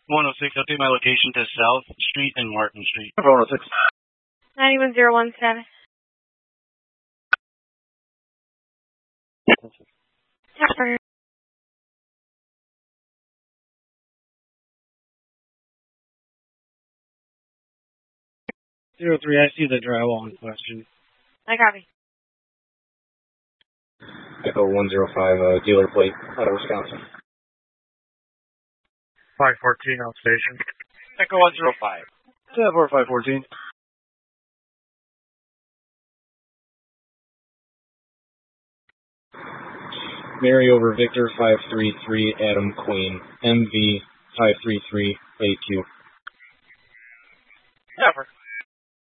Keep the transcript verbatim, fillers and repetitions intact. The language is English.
one oh six, update my location to South Street and Martin Street. one oh six. ninety-one zero one seven. Zero three, I see the drywall in question. I copy. Echo one zero five, uh, dealer plate out of Wisconsin. five fourteen on station. Echo one zero five. Yeah, four five fourteen. Mary over Victor five three three, Adam Queen. M V five three three A Q. Ever.